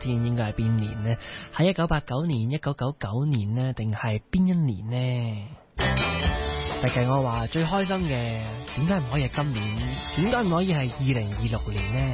天應該係邊年呢？係1989年、1999年呢？定係邊一年呢？但係我話最開心嘅，點解唔可以係今年？點解唔可以係2026年呢？